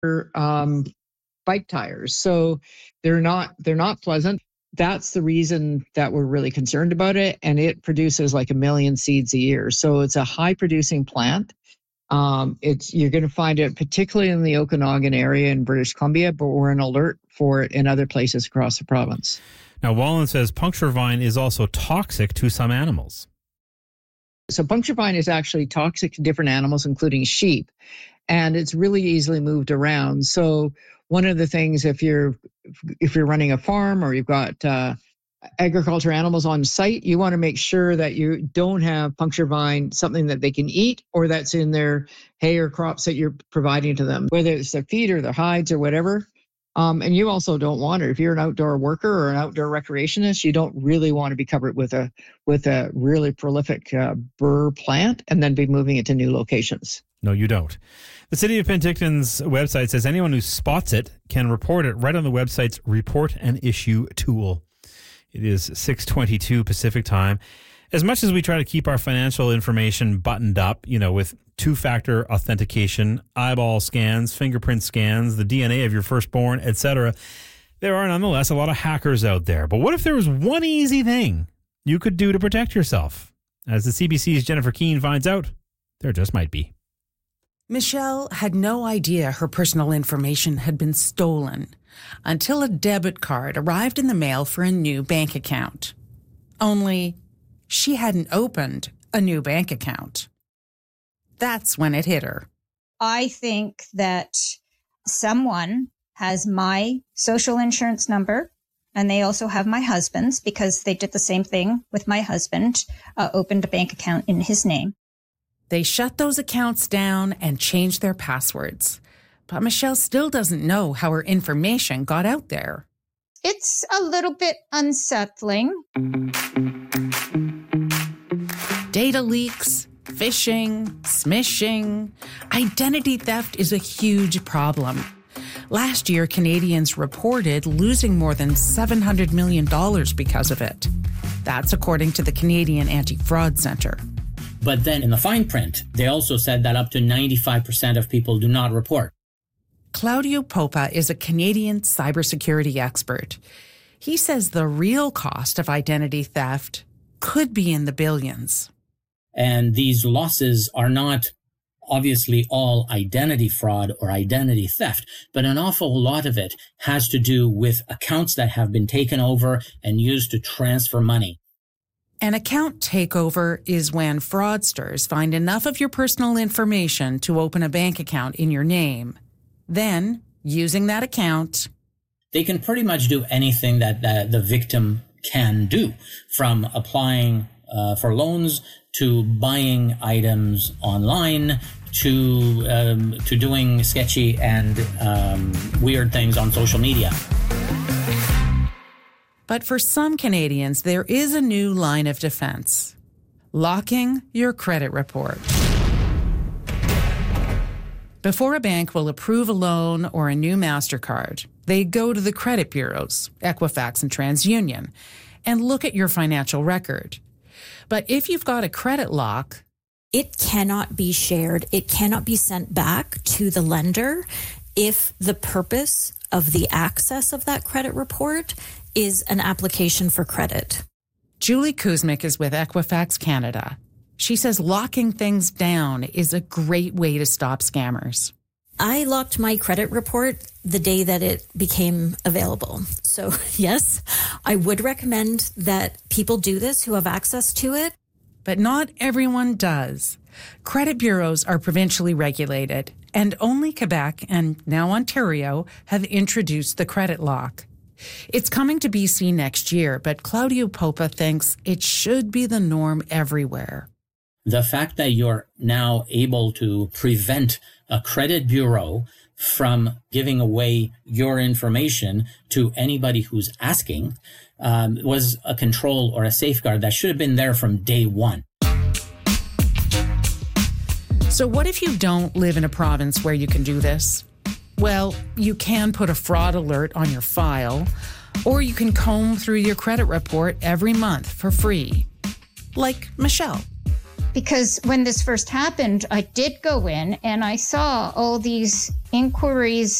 bike tires. So they're not pleasant. That's the reason that we're really concerned about it. And it produces like 1 million seeds a year. So it's a high producing plant. You're going to find it particularly in the Okanagan area in British Columbia, but we're on alert for it in other places across the province. Now, Wallen says puncture vine is also toxic to some animals. So puncture vine is actually toxic to different animals, including sheep, and it's really easily moved around. So one of the things, if you're running a farm or you've got agriculture animals on site, you want to make sure that you don't have puncture vine, something that they can eat or that's in their hay or crops that you're providing to them, whether it's their feed or their hides or whatever. And you also don't want it. If you're an outdoor worker or an outdoor recreationist, you don't really want to be covered with a really prolific burr plant and then be moving it to new locations. No, you don't. The City of Penticton's website says anyone who spots it can report it right on the website's Report and Issue tool. It is 6:22 Pacific time. As much as we try to keep our financial information buttoned up, with two-factor authentication, eyeball scans, fingerprint scans, the DNA of your firstborn, etc., there are nonetheless a lot of hackers out there. But what if there was one easy thing you could do to protect yourself? As the CBC's Jennifer Keane finds out, there just might be. Michelle had no idea her personal information had been stolen until a debit card arrived in the mail for a new bank account. Only she hadn't opened a new bank account. That's when it hit her. I think that someone has my social insurance number, and they also have my husband's because they did the same thing with my husband, opened a bank account in his name. They shut those accounts down and changed their passwords. But Michelle still doesn't know how her information got out there. It's a little bit unsettling. Data leaks, phishing, smishing. Identity theft is a huge problem. Last year, Canadians reported losing more than $700 million because of it. That's according to the Canadian Anti-Fraud Centre. But then in the fine print, they also said that up to 95% of people do not report. Claudio Popa is a Canadian cybersecurity expert. He says the real cost of identity theft could be in the billions. And these losses are not obviously all identity fraud or identity theft, but an awful lot of it has to do with accounts that have been taken over and used to transfer money. An account takeover is when fraudsters find enough of your personal information to open a bank account in your name. Then, using that account, they can pretty much do anything that the victim can do, from applying for loans to buying items online to doing sketchy and weird things on social media. But for some Canadians, there is a new line of defense: locking your credit report. Before a bank will approve a loan or a new MasterCard, they go to the credit bureaus, Equifax and TransUnion, and look at your financial record. But if you've got a credit lock, it cannot be shared. It cannot be sent back to the lender if the purpose of the access of that credit report is an application for credit. Julie Kuzmic is with Equifax Canada. She says locking things down is a great way to stop scammers. I locked my credit report the day that it became available. So yes, I would recommend that people do this who have access to it. But not everyone does. Credit bureaus are provincially regulated, and only Quebec and now Ontario have introduced the credit lock. It's coming to BC next year, but Claudio Popa thinks it should be the norm everywhere. The fact that you're now able to prevent a credit bureau from giving away your information to anybody who's asking was a control or a safeguard that should have been there from day one. So what if you don't live in a province where you can do this? Well, you can put a fraud alert on your file, or you can comb through your credit report every month for free. Like Michelle. because when this first happened, I did go in and I saw all these inquiries